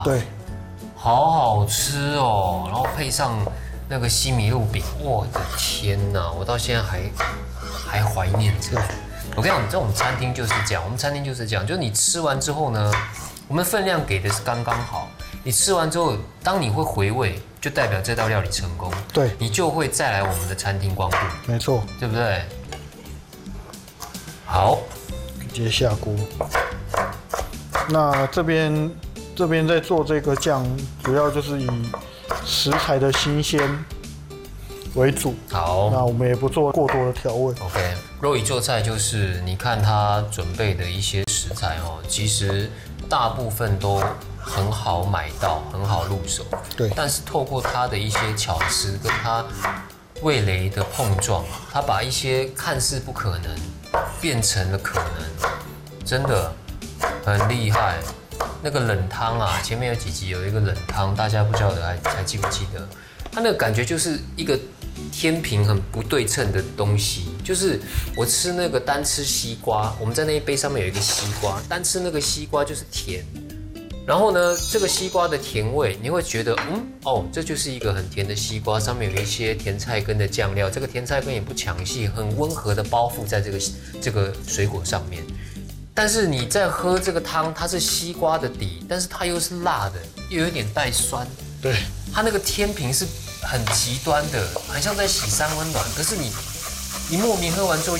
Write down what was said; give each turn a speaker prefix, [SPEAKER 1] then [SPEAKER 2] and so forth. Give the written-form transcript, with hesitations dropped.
[SPEAKER 1] 对，
[SPEAKER 2] 好好吃哦，然后配上那个西米露饼，我的天哪，我到现在还怀念着。我跟你讲，这种餐厅就是这样，我们餐厅就是这样，就是你吃完之后呢，我们分量给的是刚刚好，你吃完之后，当你会回味，就代表这道料理成功，
[SPEAKER 1] 对，
[SPEAKER 2] 你就会再来我们的餐厅光顾，
[SPEAKER 1] 没错，
[SPEAKER 2] 对不对？好，
[SPEAKER 1] 直接下锅。那这边在做这个酱，主要就是以食材的新鲜为主。
[SPEAKER 2] 好，
[SPEAKER 1] 那我们也不做过多的调味。
[SPEAKER 2] OK， 肉椅做菜就是你看他准备的一些食材哦，其实大部分都很好买到，很好入手。
[SPEAKER 1] 对，
[SPEAKER 2] 但是透过他的一些巧思跟他味蕾的碰撞，他把一些看似不可能变成了可能，真的很厉害。那个冷汤啊，前面有几集有一个冷汤，大家不晓得还记不记得？它那个感觉就是一个天平很不对称的东西，就是我吃那个单吃西瓜，我们在那一杯上面有一个西瓜，单吃那个西瓜就是甜，然后呢，这个西瓜的甜味你会觉得，这就是一个很甜的西瓜，上面有一些甜菜根的酱料，这个甜菜根也不抢戏，很温和的包覆在这个水果上面。但是你在喝这个汤，它是西瓜的底，但是它又是辣的，又有一点带酸。
[SPEAKER 1] 对，
[SPEAKER 2] 它那个天平是很极端的，很像在洗三温暖。可是你莫名喝完之后